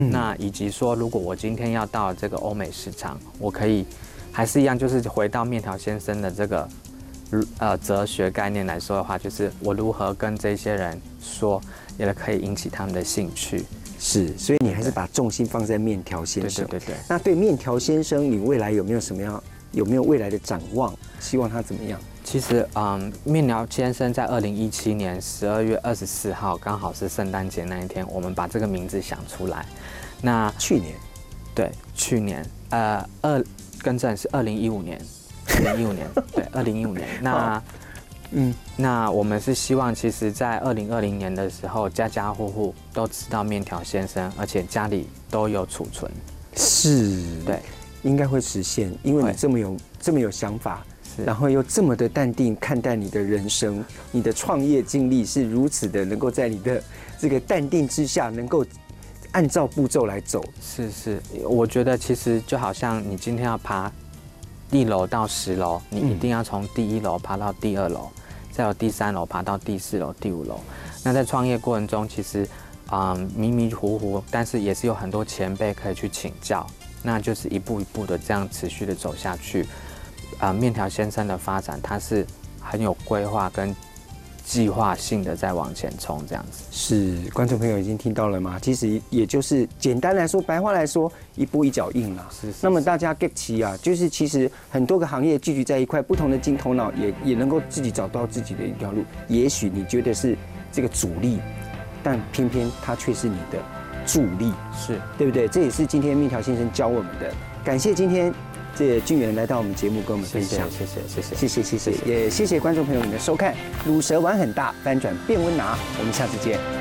那以及说，如果我今天要到这个欧美市场，我可以还是一样，就是回到面条先生的这个哲学概念来说的话，就是我如何跟这些人说，也可以引起他们的兴趣。 是，所以你还是把重心放在面条先生。 对。 那对面条先生，你未来有没有未来的展望？希望他怎么样？ 其实，面条先生在2017年12月24号，刚好是圣诞节那一天，我们把这个名字想出来。那去年， 对，去年，更正是2015年，2015年，对，2015年。那，那我们是希望，其实，在2020年的时候，家家户户都知道面条先生，而且家里都有储存。 是， 对， 应该会实现，因为你这么有想法。然后又这么的淡定看待你的人生，你的创业经历是如此的能够在你的这个淡定之下，能够按照步骤来走。 是，我觉得其实就好像你今天要爬1楼到10楼，你一定要从第1楼爬到第2楼，再由第3楼爬到第4楼、第5楼。那在创业过程中，其实迷迷糊糊，但是也是有很多前辈可以去请教，那就是一步一步的这样持续的走下去。面条先生的发展，它是很有规划跟计划性的在往前冲，这样子。 是，观众朋友已经听到了吗？其实也就是简单来说，白话来说，一步一脚印啦。是。那么大家 get 齐啊，就是其实很多个行业聚集在一块，不同的金头脑也能够自己找到自己的一条路。也许你觉得是这个主力，但偏偏它却是你的助力， 是对不对？这也是今天面条先生教我们的。感谢今天俊元来到我们节目跟我们分享，谢谢，也谢谢观众朋友们的收看。卤蛇玩很大，翻转变温拿，我们下次见。